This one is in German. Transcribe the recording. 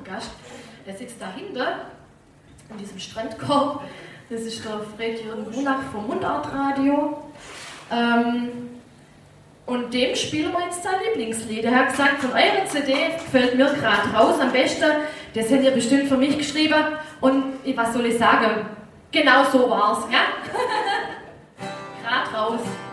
Gast. Der sitzt dahinter, in diesem Strandkorb. Das ist der Fred-Jürgen Brunach vom Mundartradio. Und dem spielen wir jetzt sein Lieblingslied. Er hat gesagt, von eurer CD gefällt mir gerade raus am besten. Das habt ihr bestimmt für mich geschrieben. Und was soll ich sagen? Genau so war's, ja? Gerade raus.